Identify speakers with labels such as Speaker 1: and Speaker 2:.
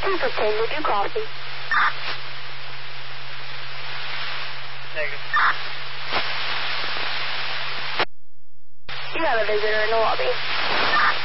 Speaker 1: Templeton, would you copy?
Speaker 2: Negative.
Speaker 1: You have a visitor in the lobby.